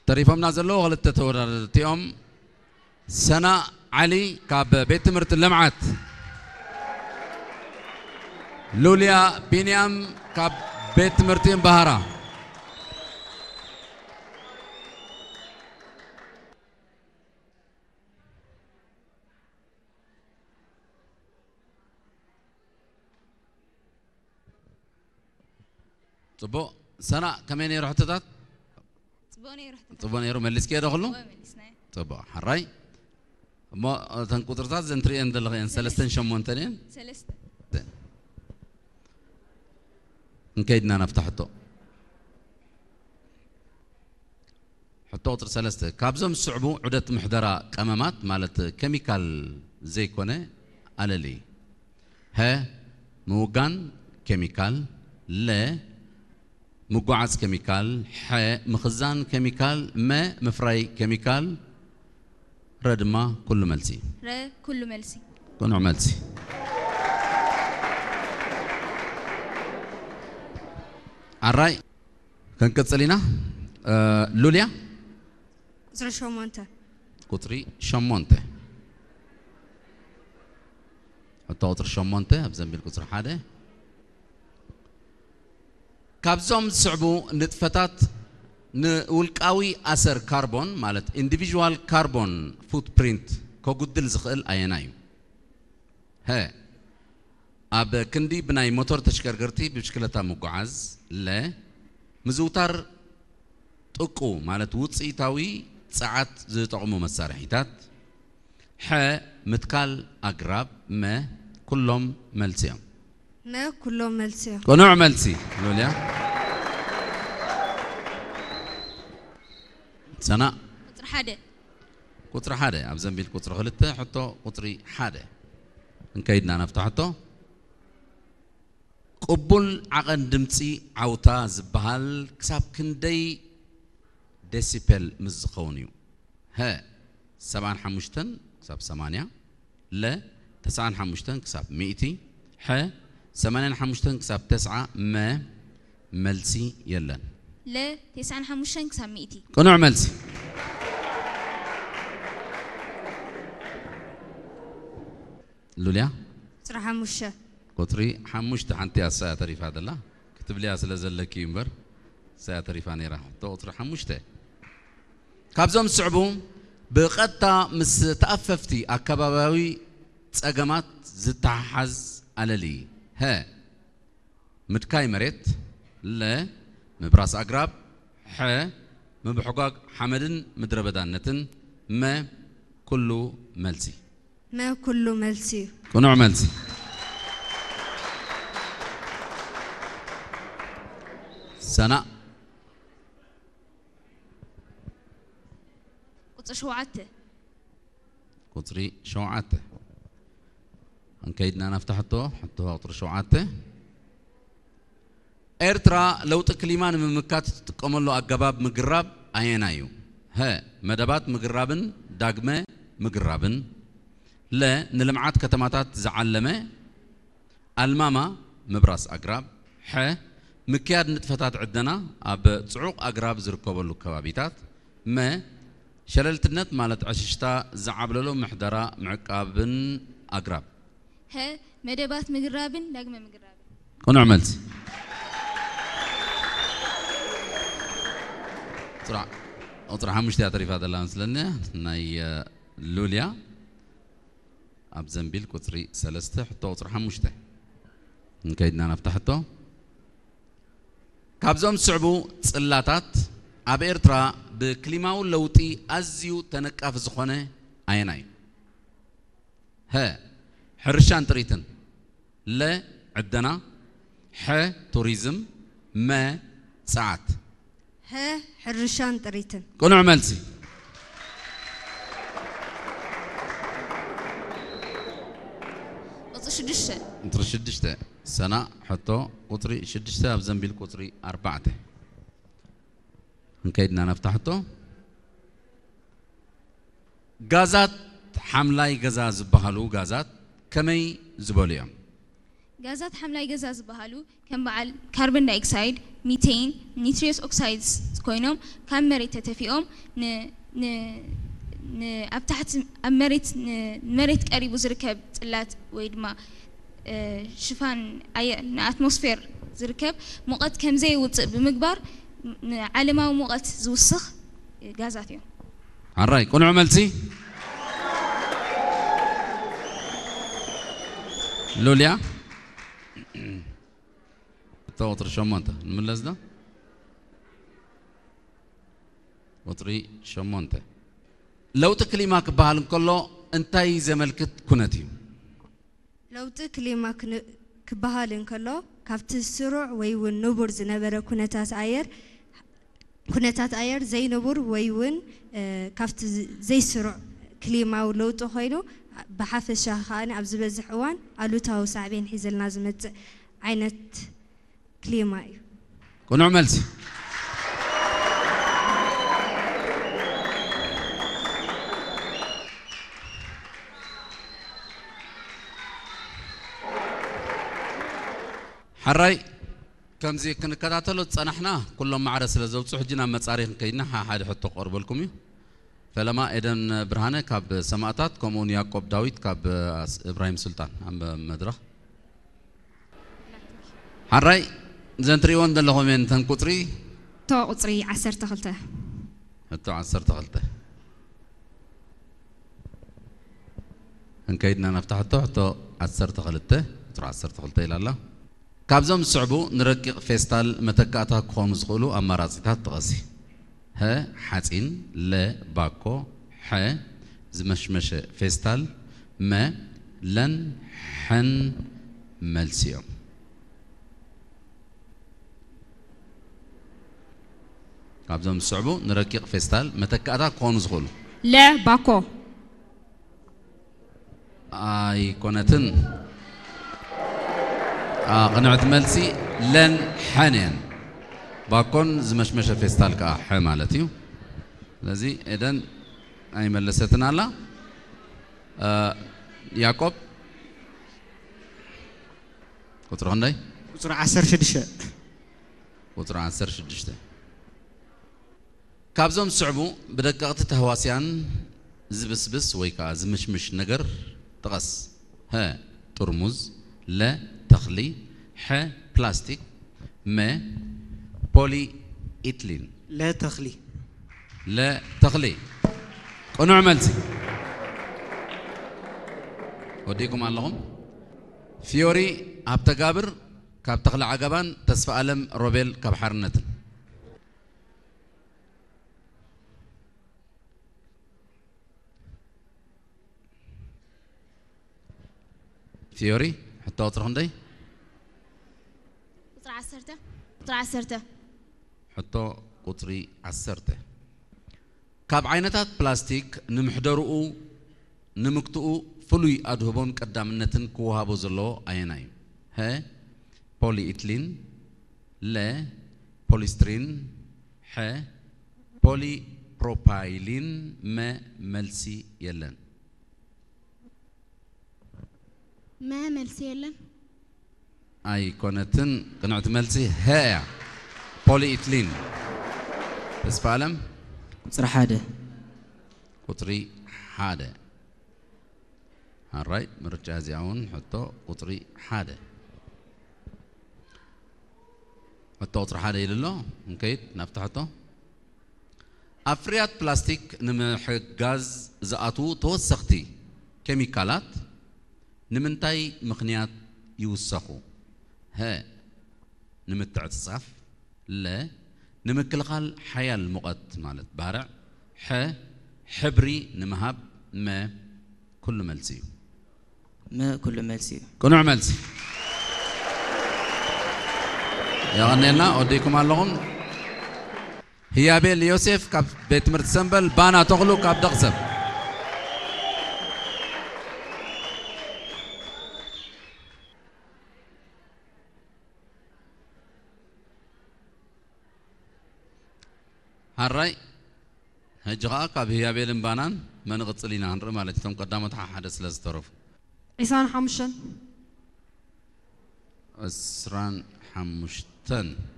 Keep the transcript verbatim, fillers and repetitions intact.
تريفهم نازلوا غلط تورتيهم سنة علي كاب بيت مرت اللمعات لوليا بينيام كاب بيت مرتين بهارا طبو سنة كمان يروح تدات طبوني يروح طبون يروح مليس كده دخلوا طبو حراي ما تنقطرتات زنتري عند الغين سلستن شمون تنين سلست نكيدنا نفتحته حتى وتر سلسته كابزم صعبو عدة محضرة قمامات مالت كيميكال زي كونه على لي ها موغان كيميكال لا مقعز كيميكال ح مخزان كيميكال ما مفراي كيميكال ردما كل ملسي ر كل ملسي كل ملسي الراي كان كتصلينا أه لوليا قطر شمونته قطري شمونته حتى قطر شمونته ابزن بالقطر حاده كابزوم صعبو نتفتات نولقاوي اثر كربون مالت individual carbon footprint كوغدل زخل اينايو ها اب كندي بناي موتور تشكركرتي بشكلتا مقعز لا مزوتر طقو مالت وصيتاوي صعات زطقمو مسارحيتات ح متكال اقراب ما كلهم ملسيهم ما كلهم ملسيهم كنوع ملسي لوليا سنة قطر حادة قطر حادة ابزن بيل قطر خلته حطو قطري حادة نكيدنا نفتحته قبول عقن دمتي عوتا زبهال كساب كندي ديسيبل مزخونيو ها سبعان حمشتن كساب ثمانية لا تسعان حمشتن كساب مئتي ح ثمانين حمشتن كساب تسعة ما ملسي يلن لا تسعان حمشتن كساب مئتي كنوع ملسي لوليا قطر حمشة قطري حمشت حنتي الساعة تعرف هذا لا كتب لي أصل زلك يمبر ساعة تعرف أنا راح قطر حمشته كابزوم صعبو بقطع مس تأففتي أكبابوي تأجمات زتحز على لي ها متكاي مريت لا مبراس أقرب ح مبحقاق حمدن مدربدانتن ما كله ملسي ما كله ملسي كنوع ملسي سنة قطر شوعته قطري شوعته انكيدنا نفتحته حطوها قطر شوعته إرترا لو تكليمان من مكات تقوملو أجباب مقرب أينايو ها مدبات مقربن داغمة مقربن لا نلمعات كتماتات زعلمة الماما مبراس أقرب ح مكياد نتفتات عدنا أب صعوق أقرب زركوبلو كبابيتات ما شللت النت مالت عششتا زعبللو محضرة معقابن أقرب ها مدبات مقربن داغمة مقربن كون عملت طرع أطرح مش تعرف هذا اللي مثلنا ناي لوليا أبزنبيل كتري سلسته حتى أطرح مشته نكيدنا نفتحته كابزوم صعبو صلاتات أب إرترا بكليماو لوتي أزيو تنقف زخونه أيناي ها حرشان تريتن لا عدنا ح توريزم ما ساعات ها حرشان تريتن كونوا عملتي قطر شدشة انتر شدشته سنة حتى قطري شدشته بزنبيل قطري أربعته نكيدنا نفتحته غازات حملاي غزاز بحالو غازات كمي زبوليهم غازات حملاي غاز بهالو كم بعل كربون دايوكسيد ميثين نيتريوس اوكسايدز كوينوم كم مريت تتفيهم ن ن ن ابتحت مريت مريت قريب زركب طلات ويدما شفان اي اتموسفير زركب مقت كم زي وص بمقبار عالماو مقت زوسخ غازاتيو عراي كون عملتي لوليا توتر شمونتا نملزنا وطري شمونتا لو تكلمك بحال كله انتي زملكت كنتي لو تكلمك كبحال كله كافت السرع ويون نبر زنبر كنتات عير كنتات عير زي نبر ويون كافت زي سرع كلمة ولو تخيلو بحفظ شاخان أبز بزحوان قالوا تاو ساعبين حيزل نازمت عينت كلمة كون عملتي حراي كم زي كن كتاتلو تصنحنا كلهم معرس لزوجو حجنا مصاريخ كيدنا حد حطو قرب لكم فلما إذن برهانة كاب سماعات كمون يعقوب داوود كاب إبراهيم سلطان عم مدرخ حراي زنتريون دلهم من تنقطري تو قطري عشر تغلطة تو عشر تغلطة هنكيدنا نفتح تو تو عشر تغلطة تو عشر تغلطة إلى الله كابزم صعبو نركق فيستال متكاتا كون زغلو أماراتات تغسي ها حاتين لا باكو ح زمشمش فيستال ما لن حن ملسيوم كابزم صعبو نركق فيستال متكاتا كون زغلو لا باكو اي كونتن آه قنعت ملسي لن حنين باكون زمشمشة فيستال كا حمالتيو لذي إذن أي ملستنا الله آه يعقوب قطر عندي قطر عشر شدشة قطر عشر شدشة كابزوم صعبو بدققت تهواسيان زبسبس ويكا زمشمش نجر تغس ها ترمز لا تخلي ح بلاستيك ما بولي إيتلين لا تخلي لا تخلي كونو عملتي وديكم اللهم فيوري هبتقابر كاب تخلى عقبان تسفى ألم روبيل كاب حرنتن فيوري حتى أطرحون دي قطر عسرته قطر عسرته حتى قطري عسرته كاب عينتات بلاستيك نمحدرؤو نمكتؤو فلوي أدهبون قدامنتن كوهابو زلو أيناي ها بولي إتلين لا بوليسترين ها بولي بروبايلين ما ملسي يلن ما ملسي يلن أي كونتن قنعت ملسي ها بولي إتلين بس فعلم قطر حادة قطري حادة هالراي مرجع زياون حتى قطري حادة حتى قطر حادة يللو مكيد نفتحته أفريات بلاستيك نمحق غاز زاتو توسختي كيميكالات نمنتاي مخنيات يوسخو ها نمتعت الصف لا نمكلقال حيال مقت مالت بارع ح حبري نمهب ما كل ملسي ما كل ملسي كنوع ملسي يا غنينا أوديكم اللهم هي بيل يوسف كاب بيت مرت سنبل بانا تغلو كاب دقسب هالرأي هجغا كاب هي بيل بانان ما نغطلينا عنر مالتهم قدامت حدث لازترف عيسان حمشن عسران حمشتن